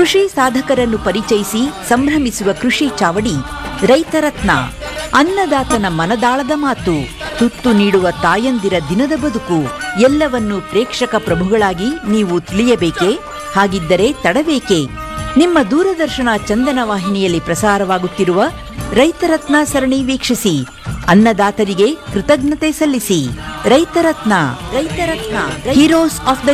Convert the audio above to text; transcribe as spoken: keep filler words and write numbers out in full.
ಕೃಷಿ ಸಾಧಕರನ್ನು ಪರಿಚಯಿಸಿ ಸಂಭ್ರಮಿಸುವ ಕೃಷಿ ಚಾವಡಿ ರೈತರತ್ನ. ಅನ್ನದಾತನ ಮನದಾಳದ ಮಾತು, ತುತ್ತು ನೀಡುವ ತಾಯಂದಿರ ದಿನದ ಬದುಕು ಎಲ್ಲವನ್ನೂ ಪ್ರೇಕ್ಷಕ ಪ್ರಭುಗಳಾಗಿ ನೀವು ತಿಳಿಯಬೇಕೇ? ಹಾಗಿದ್ದರೆ ತಡಬೇಕೆ? ನಿಮ್ಮ ದೂರದರ್ಶನ ಚಂದನ ವಾಹಿನಿಯಲ್ಲಿ ಪ್ರಸಾರವಾಗುತ್ತಿರುವ ರೈತರತ್ನ ಸರಣಿ ವೀಕ್ಷಿಸಿ. ಅನ್ನದಾತರಿಗೆ ಕೃತಜ್ಞತೆ ಸಲ್ಲಿಸಿ. ರೈತರತ್ನ ರೈತರತ್ನ ಹೀರೋಸ್ ಆಫ್ ದ